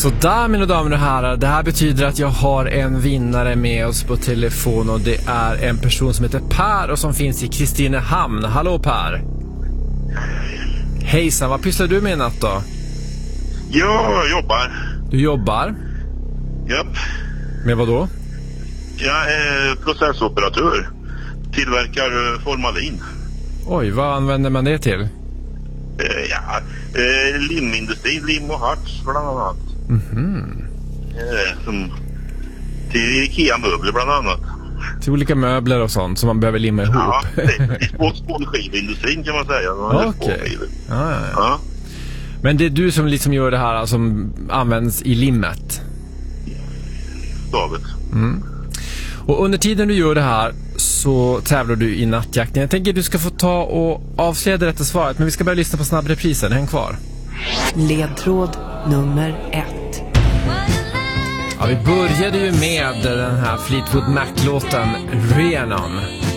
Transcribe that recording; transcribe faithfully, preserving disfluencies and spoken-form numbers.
Så där, mina damer och herrar, det här betyder att jag har en vinnare med oss på telefon, och det är en person som heter Per och som finns i Kristinehamn. Hallå Per. Hejsan, vad pysslar du med i natt då? Jag jobbar. Du jobbar? Japp. Med vad då? Jag är processoperatör. Tillverkar formalin. Oj, vad använder man det till? Eh, ja, eh, limindustri, lim och harts bland annat. Mhm. Eh, som till Ikea-möbler bland annat. Till olika möbler och sånt som man behöver limma ihop. Ja, det är spånskivindustrin kan man säga. Okej. Okay. Ja, ja, ja. Ja. Men det är du som liksom gör det här som används i limmet? David. Mm. Och under tiden du gör det här så tävlar du i nattjakten. Jag tänker att du ska få ta och avslöja det rätta svaret, men vi ska börja lyssna på snabbreprisen. Häng kvar. Ledtråd nummer ett. Ja, vi började ju med den här Fleetwood Mac-låten Rhiannon.